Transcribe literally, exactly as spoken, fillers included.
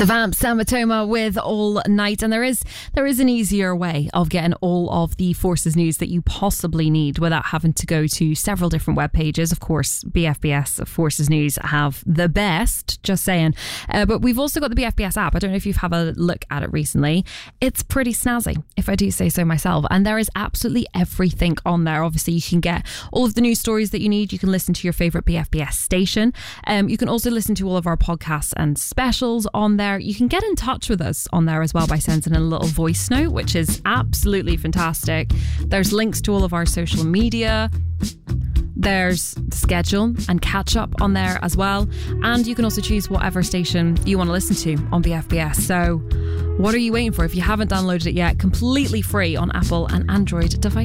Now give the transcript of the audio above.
The Vamps, Sam Matoma with All Night, and there is there is an easier way of getting all of the Forces news that you possibly need without having to go to several different web pages. Of course, B F B S Forces News have the best, just saying. Uh, but we've also got the B F B S app. I don't know if you've had a look at it recently. It's pretty snazzy, if I do say so myself. And there is absolutely everything on there. Obviously, you can get all of the news stories that you need. You can listen to your favourite B F B S station. Um, you can also listen to all of our podcasts and specials on there. You can get in touch with us on there as well by sending a little voice note, which is absolutely fantastic. There's links to all of our social media. There's the schedule and catch up on there as well. And you can also choose whatever station you want to listen to on B F B S. So what are you waiting for? If you haven't downloaded it yet, completely free on Apple and Android devices.